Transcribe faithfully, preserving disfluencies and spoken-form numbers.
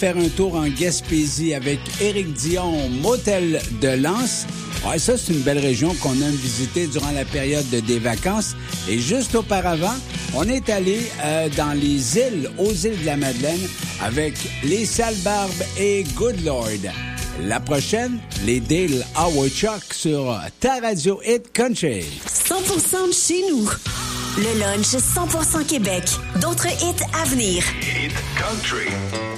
faire un tour en Gaspésie avec Éric Dion, Motel de Lens. Ouais, ça, c'est une belle région qu'on aime visiter durant la période des vacances. Et juste auparavant, on est allé euh, dans les îles, aux îles de la Madeleine, avec les Salbarbes et Good Lord. La prochaine, les Dale Howard-Chuck sur ta radio Hit Country. cent pour cent de chez nous. Le lunch cent pour cent Québec. D'autres hits à venir. Hit Country.